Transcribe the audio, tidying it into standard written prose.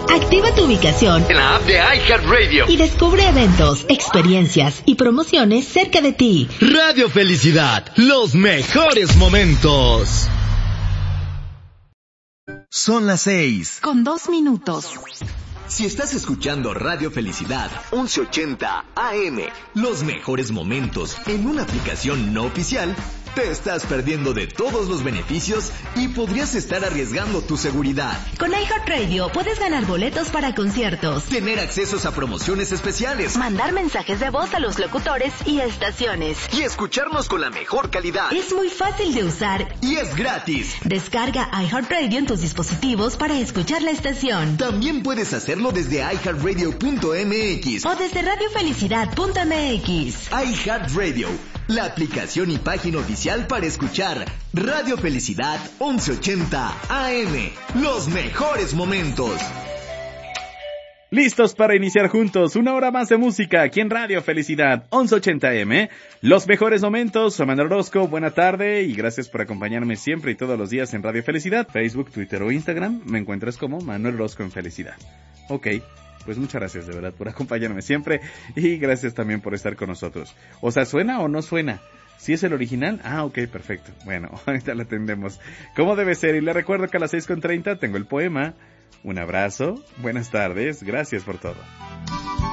Activa tu ubicación en la app de iHeartRadio y descubre eventos, experiencias y promociones cerca de ti. Radio Felicidad, los mejores momentos. Son las 6:02. Si estás escuchando Radio Felicidad 1180 AM, los mejores momentos en una aplicación no oficial, te estás perdiendo de todos los beneficios y podrías estar arriesgando tu seguridad. Con iHeartRadio puedes ganar boletos para conciertos, tener accesos a promociones especiales, mandar mensajes de voz a los locutores y estaciones, y escucharnos con la mejor calidad. Es muy fácil de usar y es gratis. Descarga iHeartRadio en tus dispositivos para escuchar la estación. También puedes hacerlo desde iHeartRadio.mx o desde radiofelicidad.mx. iHeartRadio, la aplicación y página oficial para escuchar Radio Felicidad 1180 AM. Los mejores momentos. Listos para iniciar juntos una hora más de música aquí en Radio Felicidad 1180M. Los mejores momentos. Soy Manuel Orozco, buena tarde y gracias por acompañarme siempre y todos los días en Radio Felicidad. Facebook, Twitter o Instagram me encuentras como Manuel Orozco en Felicidad. Ok, pues muchas gracias de verdad por acompañarme siempre y gracias también por estar con nosotros. O sea, ¿suena o no suena? ¿Sí es el original? Ah, ok, perfecto. Bueno, ahorita la atendemos como debe ser. Y le recuerdo que a las 6:30 tengo el poema. Un abrazo, buenas tardes, gracias por todo.